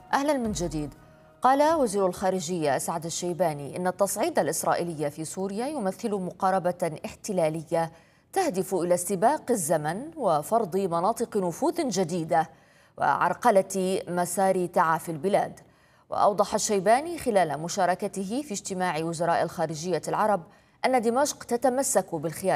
أهلا من جديد. قال وزير الخارجية سعد الشيباني إن التصعيد الإسرائيلي في سوريا يمثل مقاربة احتلالية تهدف إلى استباق الزمن وفرض مناطق نفوذ جديدة وعرقلة مسار تعافي البلاد. وأوضح الشيباني خلال مشاركته في اجتماع وزراء الخارجية العرب أن دمشق تتمسك بالخيار